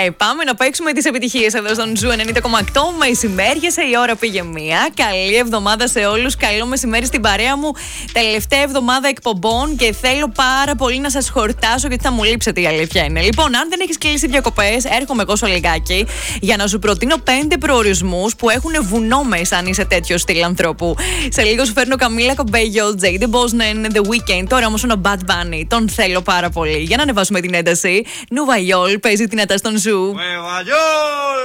Πάμε να παίξουμε τις επιτυχίες εδώ στον Ζου 90,8. Μεσημέριασε, η ώρα πήγε 1. Καλή εβδομάδα σε όλους. Καλό μεσημέρι στην παρέα μου. Τελευταία εβδομάδα εκπομπών και θέλω πάρα πολύ να σας χορτάσω γιατί θα μου λείψετε, η αλήθεια είναι. Λοιπόν, αν δεν έχεις κλείσει διακοπές, έρχομαι εγώ στο λιγάκι για να σου προτείνω 5 προορισμούς που έχουν βουνό μέσα, αν είσαι τέτοιο στυλ ανθρώπου. Σε λίγο σου φέρνω Καμίλα Κομπέγιο, Jade Bosnan, The Weeknd. Τώρα όμως είναι ο Bad Bunny. Τον θέλω πάρα πολύ. Για να ανεβάσουμε την ένταση. Νουβαϊόλ παίζει δυνατά στον Ζου.